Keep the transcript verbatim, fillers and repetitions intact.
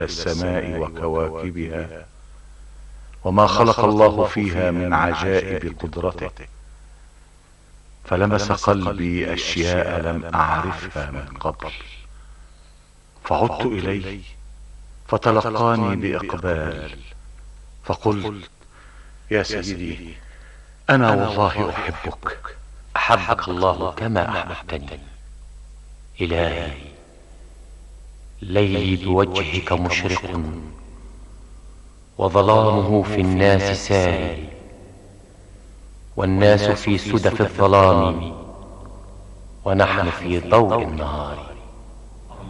السماء وكواكبها وما خلق الله فيها من عجائب قدرته، فلمس قلبي أشياء لم أعرفها من قبل، فعدت إليه فتلقاني بإقبال، فقلت: يا سيدي، أنا والله أحبك. أحبك الله كما أحببتني. إلهي، ليلي بوجهك مشرق، وظلامه في الناس ساري، والناس في سدف الظلام، ونحن في ضوء النهار.